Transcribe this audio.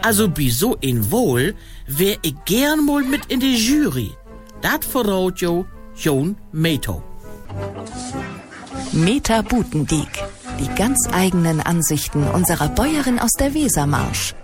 Also bei so ein Wohl wär ich gern mal mit in die Jury. Dat verraut jo Jon Meto. Meta Butendiek. Die ganz eigenen Ansichten unserer Bäuerin aus der Wesermarsch.